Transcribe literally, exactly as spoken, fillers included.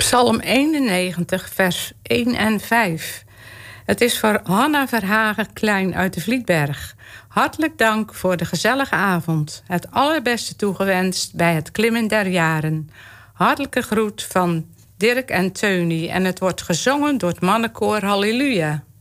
Psalm eenennegentig, vers één en vijf. Het is voor Hanna Verhagen Klein uit de Vlietberg. Hartelijk dank voor de gezellige avond. Het allerbeste toegewenst bij het klimmen der jaren. Hartelijke groet van Dirk en Teunie. En het wordt gezongen door het mannenkoor Halleluja.